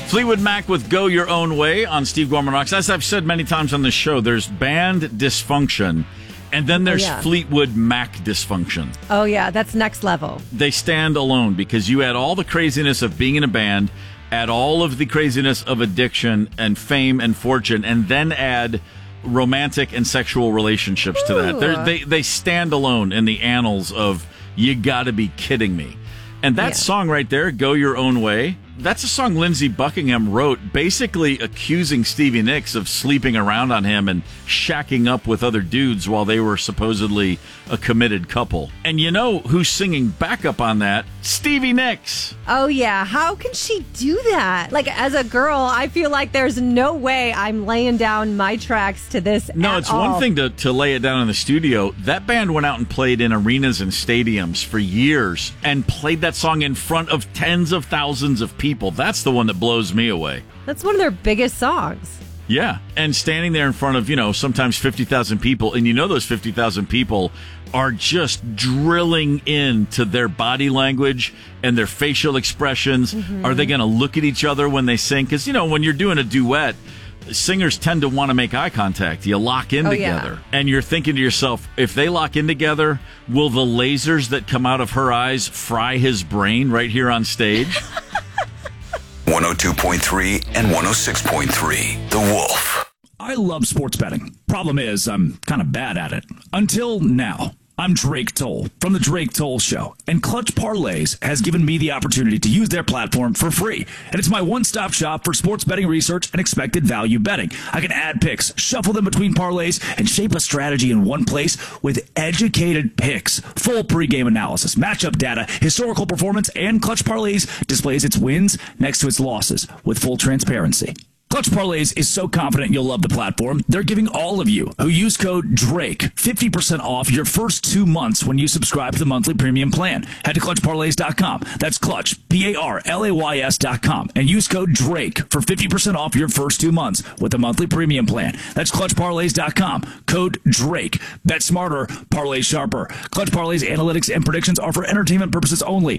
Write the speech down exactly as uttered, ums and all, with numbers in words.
Fleetwood Mac with Go Your Own Way on Steve Gorman Rocks. As I've said many times on this show, there's band dysfunction, and then there's oh, yeah. Fleetwood Mac dysfunction. Oh, yeah, that's next level. They stand alone because you add all the craziness of being in a band, add all of the craziness of addiction and fame and fortune, and then add romantic and sexual relationships to that. They're, they they stand alone in the annals of you gotta be kidding me. And that yeah. song right there, Go Your Own Way, that's a song Lindsey Buckingham wrote basically accusing Stevie Nicks of sleeping around on him and shacking up with other dudes while they were supposedly a committed couple. And you know who's singing backup on that? Stevie Nicks. Oh, yeah. How can she do that? Like, as a girl, I feel like there's no way I'm laying down my tracks to this No, at it's all. one thing to, to lay it down in the studio. That band went out and played in arenas and stadiums for years and played that song in front of tens of thousands of people. That's the one that blows me away. That's one of their biggest songs. Yeah, and standing there in front of, you know, sometimes fifty thousand people, and you know those fifty thousand people are just drilling into their body language and their facial expressions. Mm-hmm. Are they going to look at each other when they sing? Because, you know, when you're doing a duet, singers tend to want to make eye contact. You lock in oh, together. Yeah. And you're thinking to yourself, if they lock in together, will the lasers that come out of her eyes fry his brain right here on stage? one oh two point three and one oh six point three, The Wolf. I love sports betting. Problem is, I'm kind of bad at it. Until now. I'm Drake Toll from The Drake Toll Show, and Clutch Parlays has given me the opportunity to use their platform for free. And it's my one-stop shop for sports betting research and expected value betting. I can add picks, shuffle them between parlays, and shape a strategy in one place with educated picks, full pregame analysis, matchup data, historical performance, and Clutch Parlays displays its wins next to its losses with full transparency. Clutch Parlays is so confident you'll love the platform, they're giving all of you who use code DRAKE fifty percent off your first two months when you subscribe to the monthly premium plan. Head to clutch parlays dot com. That's Clutch, P A R L A Y S dot com. And use code DRAKE for fifty percent off your first two months with the monthly premium plan. That's clutch parlays dot com. Code DRAKE. Bet smarter, parlay sharper. Clutch Parlays analytics and predictions are for entertainment purposes only.